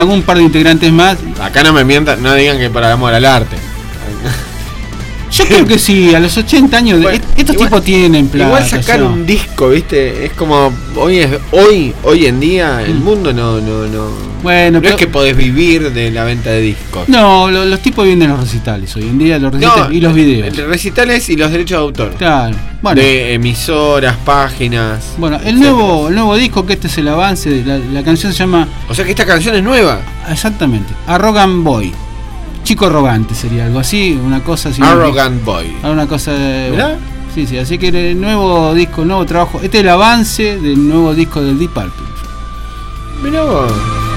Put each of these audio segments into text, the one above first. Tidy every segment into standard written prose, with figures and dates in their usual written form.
algún par de integrantes más. Acá no me mientan, no digan que para amor al arte. Yo creo que sí, a los 80 años, bueno, estos tipos tienen plata. Igual sacar un disco, ¿viste? Es como, hoy en día, el mundo no bueno, no es que podés vivir de la venta de discos. No, los tipos viven de los recitales hoy en día, los recitales y los videos. Recitales y los derechos de autor. Claro. Bueno, de emisoras, páginas. Bueno, el nuevo disco, que este es el avance, la canción se llama... O sea que esta canción es nueva. Exactamente, Arrogant Boy. Chico arrogante sería algo así, una cosa así. Arrogant Boy. Una cosa de... ¿Verdad? Sí, así que el nuevo disco, nuevo trabajo. Este es el avance del nuevo disco del Deep Purple. Mirá vos.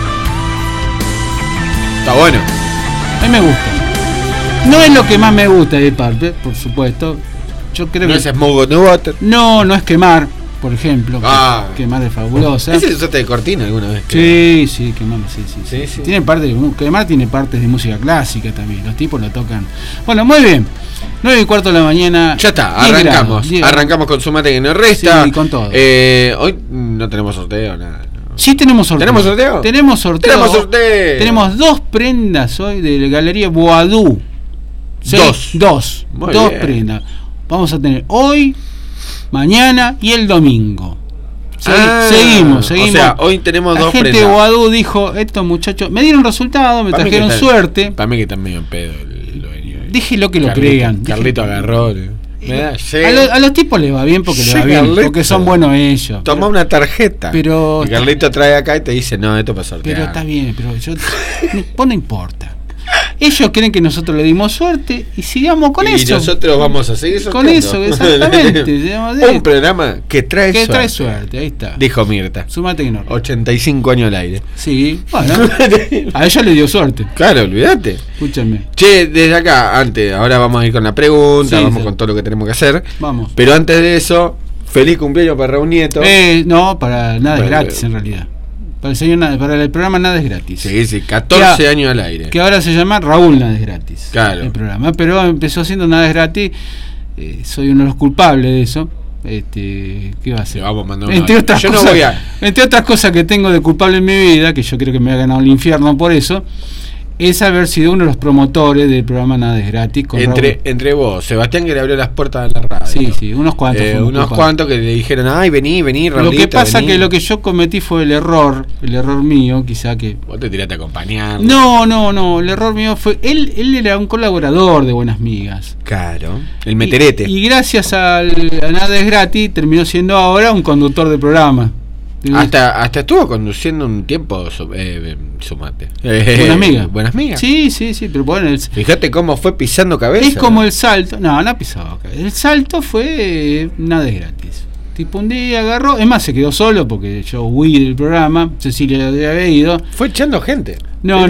Está bueno. A mí me gusta. No es lo que más me gusta de Deep Purple, por supuesto. Yo creo no que... es Smoke on the Water. No es Quemar, por ejemplo. Quemar es fabulosa. ¿Ese lo usaste de cortina alguna vez? Sí, Quemar, sí. Tiene Quemar tiene partes de música clásica también. Los tipos lo tocan. Bueno, muy bien. 9:15 de la mañana. Ya está, arrancamos. Arrancamos con Sumate que nos resta. Sí, con todo. Hoy no tenemos sorteo, nada. Sí, tenemos sorteo. ¿Tenemos sorteo? Tenemos sorteo. Tenemos 2 prendas hoy de la Galería Boadú. Dos prendas. Vamos a tener hoy, mañana y el domingo. Seguimos. O sea, hoy tenemos 2 prendas. La gente de Boadú dijo, estos muchachos me dieron resultados, me trajeron suerte. Para mí que están medio en pedo. Déjelo que lo crean. Carlito agarró. A los tipos les va bien porque les va bien, Carlito, porque son buenos ellos. Toma una tarjeta. Pero y Carlito trae acá y te dice, no, esto para sortear. Pero está bien, pero vos no importa. Ellos creen que nosotros le dimos suerte y sigamos con eso. Y nosotros vamos a seguir con eso, exactamente. Un programa que trae suerte, ahí está. Dijo Mirta. Sumate que no. 85 años al aire. Sí, bueno. A ella le dio suerte. Claro, olvídate. Escúchame. Che, desde acá, ahora vamos a ir con la pregunta, con todo lo que tenemos que hacer. Vamos. Pero antes de eso, feliz cumpleaños para Raúl Nieto. No, para nada es gratis en realidad. Para el programa Nada es Gratis. Sí, 14 años al aire. Que ahora se llama Raúl Nada es Gratis. Claro. El programa, pero empezó siendo Nada es Gratis. Soy uno de los culpables de eso. ¿Qué va a hacer? Vamos a mandar entre otras cosas que tengo de culpable en mi vida, que yo creo que me ha ganado el infierno por eso, es haber sido uno de los promotores del programa Nada es Gratis. Entre vos, Sebastián, que le abrió las puertas de la radio. Sí, unos cuantos. Que le dijeron, ay, vení, Raulito. Lo que pasa es que lo que yo cometí fue el error mío, quizá que... Vos te tiraste a acompañar. No, el error mío fue... Él era un colaborador de Buenas Migas. Claro, el meterete. Y gracias a Nada es Gratis, terminó siendo ahora un conductor de programa. Hasta estuvo conduciendo un tiempo Sumate. Buenas Migas. Sí, pero bueno. Fíjate cómo fue pisando cabeza. Es como el salto. No pisaba cabeza. El salto fue Nada es Gratis. Tipo un día agarró, es más, se quedó solo porque yo huí del programa. Cecilia había ido. Fue echando gente. No,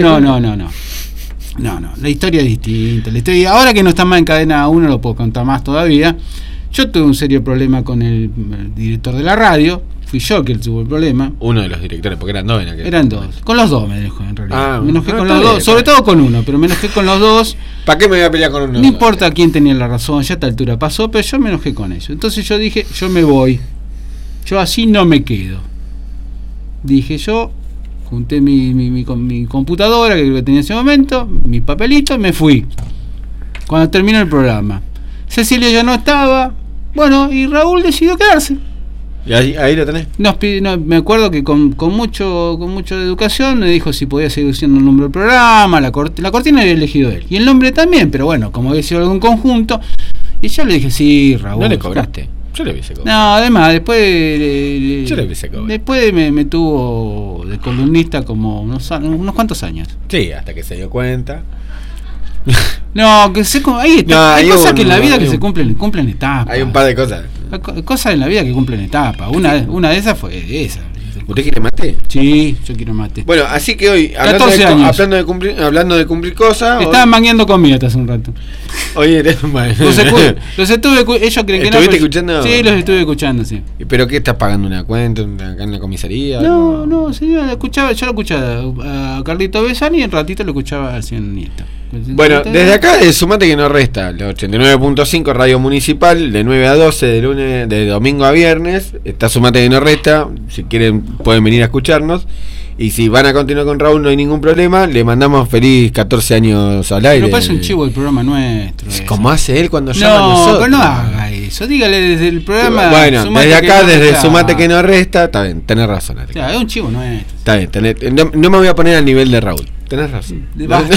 la historia es distinta. La historia, ahora que no está más en Cadena 1, lo puedo contar más todavía. Yo tuve un serio problema con el director de la radio. Fui yo que tuvo el problema. Uno de los directores, porque eran 2 en aquel. Eran 2. Con los 2 me dejó en realidad. Me enojé con los 2. Sobre todo con uno, pero me enojé con los 2. ¿Para qué me voy a pelear con uno? No importa quién tenía la razón, ya a esta altura pasó, pero yo me enojé con ellos. Entonces yo dije, yo me voy. Yo así no me quedo. Dije yo, junté mi computadora que tenía en ese momento, mi papelito, y me fui. Cuando terminó el programa. Cecilia ya no estaba. Bueno, y Raúl decidió quedarse. Y ahí lo tenés. Me acuerdo que con mucho educación me dijo si podía seguir siendo el nombre del programa, la cortina había elegido él. Y el nombre también, pero bueno, como había sido algún conjunto. Y yo le dije, sí, Raúl. ¿No le cobraste? Yo le hubiese cobrado. No, además, después yo le hubiese cobrado. Después me tuvo de columnista como unos cuantos años. Sí, hasta que se dio cuenta. No, hay cosas que en la vida que se cumplen etapas. Hay un par de cosas. Hay cosas en la vida que cumplen etapas. Una de esas fue esa. ¿Usted quiere mate? Sí, yo quiero mate. Bueno, así que hoy, hablando de cumplir cosas... Estaban mangueando comida hasta hace un rato. Oye, los estuve... Ellos creen que no... ¿Estuviste escuchando? Sí, los estuve escuchando, sí. ¿Pero qué estás pagando? ¿Una cuenta acá en la comisaría? No, señor, yo lo escuchaba a Carlito Besani y en ratito lo escuchaba al señor Nieto. Bueno, desde acá de Sumate que no resta, la 89.5 Radio Municipal, de 9 a 12, de domingo a viernes, está Sumate que no resta, si quieren pueden venir a escucharnos. Y si van a continuar con Raúl, no hay ningún problema. Le mandamos feliz 14 años al aire. Pero parece un chivo el programa nuestro. Como hace él cuando llama a No, nosotros. pero no haga eso. Dígale desde el programa. Bueno, Sumate desde acá, que no desde resta. Sumate que no resta. Está bien, tenés razón, Alex. Claro, es un chivo nuestro. Está bien, no me voy a poner al nivel de Raúl. Tenés razón.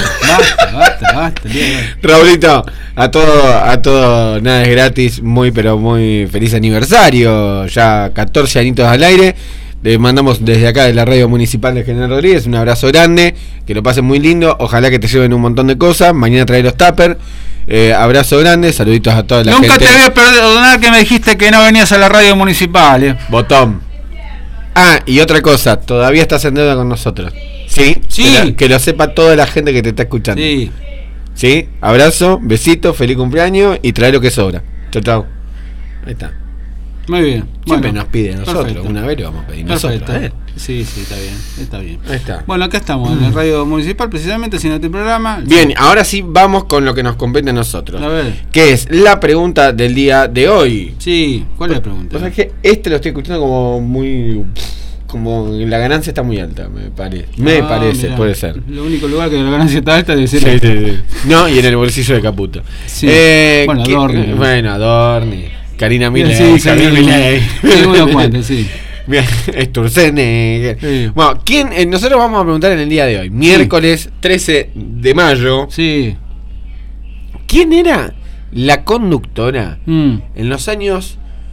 Basta. Raulito, a todo, nada es gratis. Muy, pero muy feliz aniversario. Ya 14 añitos al aire. Le mandamos desde acá de la radio municipal de General Rodríguez un abrazo grande, que lo pasen muy lindo, ojalá que te lleven un montón de cosas, mañana trae los tuppers, abrazo grande, saluditos a toda la gente. Nunca te voy a perdonar que me dijiste que no venías a la radio municipal. Botón. Ah, y otra cosa, todavía estás en deuda con nosotros. ¿Sí? Sí. Que lo sepa toda la gente que te está escuchando. Sí. ¿Sí? Abrazo, besito, feliz cumpleaños y trae lo que sobra. Chau. Ahí está. Muy bien. Siempre nos pide a nosotros, perfecto. Una vez lo vamos a pedir Perfecto. nosotros. Sí, está bien. Ahí está. Bueno, acá estamos, en la radio municipal, precisamente haciendo este programa. Bien, ahora sí vamos con lo que nos compete a nosotros. A ver. Que es la pregunta del día de hoy. Sí, ¿cuál es la pregunta? O sea, que lo estoy escuchando como muy... Como la ganancia está muy alta, me parece. Mirá, Puede ser. El único lugar que la ganancia está alta debe ser. Sí. No, y en el bolsillo de Caputo. Sí. Bueno, Adorni. Adorni. Karina Milei. Sí, Javier Milei. Sí, unos cuantos, sí. Sturzenegger. Sí. Bueno, nosotros vamos a preguntar en el día de hoy, miércoles 13 de mayo. Sí. ¿Quién era la conductora Mm. en los años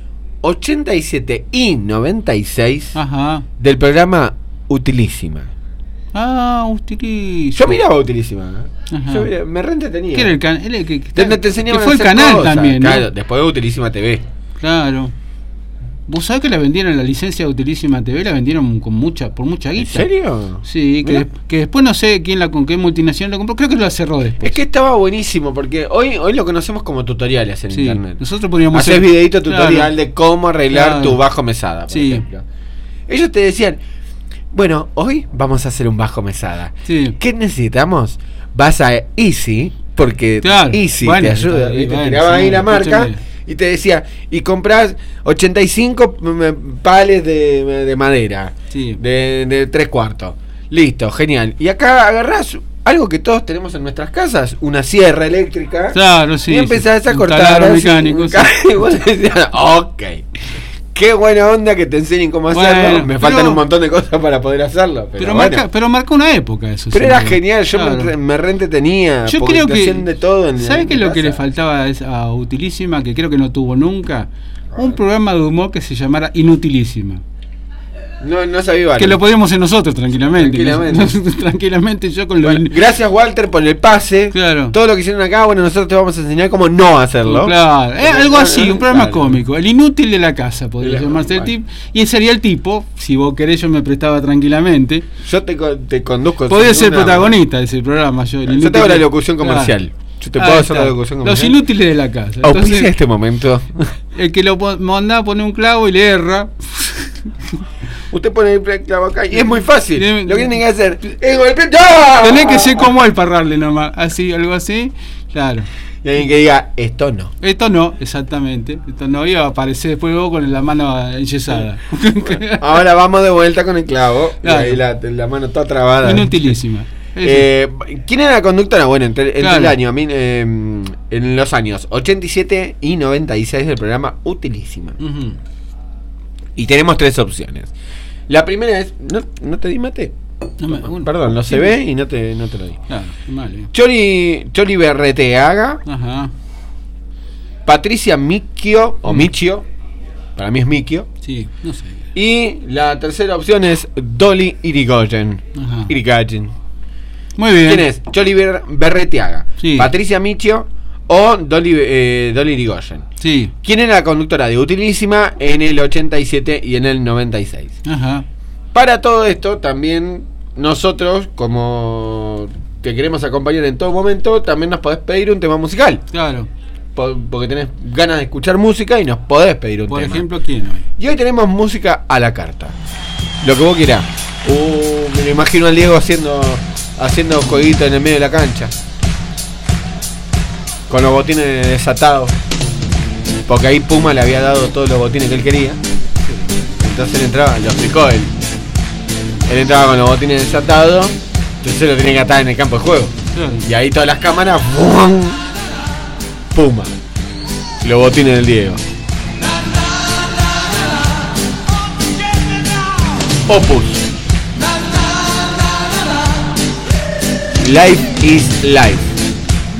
87 y 96 Ajá. del programa Utilísima? Utilísima. Yo miraba Utilísima. Ajá. Me reentenía. ¿Qué era el canal? Donde te enseñaban que fue a el hacer canal cosas. también, ¿no? Claro, después de Utilísima TV. Claro. ¿Vos sabés que la vendieron, la licencia de Utilísima TV, la vendieron por mucha guita? ¿En serio? Sí, que después no sé con qué multinacional lo compró, creo que lo cerró después. Es que estaba buenísimo, porque hoy lo conocemos como tutoriales en Sí, internet. nosotros podríamos hacer videito tutorial claro, de cómo arreglar claro, tu bajo mesada, por sí, ejemplo. Ellos te decían, bueno, hoy vamos a hacer un bajo mesada. Sí. ¿Qué necesitamos? Vas a Easy, porque claro, Easy bueno, te ayuda. Y te bueno, tiraba sí, ahí la marca escúchame. y te decía, y compras 85 pales de madera, Sí. de 3/4. Listo, genial. Y acá agarrás algo que todos tenemos en nuestras casas, una sierra eléctrica. Claro, sí. Y empezás sí. a Un cortar taladro así, mecánico, sí. y vos decías, ok. Qué buena onda que te enseñen cómo Bueno, hacerlo. Me faltan pero- un montón de cosas para poder hacerlo. Pero bueno. marcó una época eso. Pero sí, era genial, yo claro. me reentetenía. Yo porque creo te que. hacían de todo en ¿Sabes qué es lo que le casa. faltaba a Utilísima? Que creo que no tuvo nunca. Un programa de humor que se llamara Inutilísima. No sabía. Vale. Que lo podíamos hacer nosotros tranquilamente. Tranquilamente. Tranquilamente yo con lo. Bueno, gracias, Walter, por el pase. Claro. Todo lo que hicieron acá, bueno, nosotros te vamos a enseñar cómo no hacerlo. Claro, algo así, un programa Claro. cómico. El inútil de la casa, podría llamarse el bueno. tipo. Y sería el tipo, si vos querés, yo me prestaba tranquilamente. Yo te conduzco. Podía ser una- protagonista de ese programa. Yo Yo te hago la locución Claro. comercial. Yo te Ahí puedo hacer está. la locución Los comercial. inútiles de la casa. Auspicia Entonces, este momento. el que lo mandaba a poner un clavo y le erra. Usted pone el clavo acá y es muy fácil. Bien. Lo que tiene que hacer es golpear. ¡Ah! Tenés que ser como él para errarle nomás. Así, algo así. Claro. Y alguien que diga, esto no. Esto no, exactamente. Esto no iba a aparecer después vos con la mano enyesada. Ahora vamos de vuelta con el clavo. Claro. Y ahí la mano toda trabada. Inutilísima. ¿Quién era la conductora? Bueno, entre Claro. el año, en los años 87 y 96 del programa Utilísima. Ujú. Y tenemos tres opciones. La primera es. ¿No te di mate? No me- Perdón, no se ve y no te lo di. Claro, mal. Chori Berreteaga, Ajá. Patricia Micchio, o Michio, para mí es Micchio. Sí, no sé. Y la tercera opción es Dolly Irigoyen. Ajá. Irigoyen. Muy bien. ¿Quién es? Choli Berreteaga, Sí. Patricia Michio o Dolly Irigoyen. Sí. ¿Quién era la conductora de Utilísima en el 87 y en el 96? Ajá. Para todo esto, también nosotros, como te queremos acompañar en todo momento, también nos podés pedir un tema musical. Claro. Porque tenés ganas de escuchar música y nos podés pedir un Por tema. ejemplo, ¿quién hoy? Y hoy tenemos música a la carta. Lo que vos quieras. Me lo imagino al Diego haciendo jueguito en el medio de la cancha. Con los botines desatados. Porque ahí Puma le había dado todos los botines que él quería. Entonces él entraba, los picó él. él entraba con los botines desatados, entonces lo tenía que atar en el campo de juego. Claro. Y ahí todas las cámaras, ¡bum! ¡Puma! Los botines del Diego. Opus. Life is life.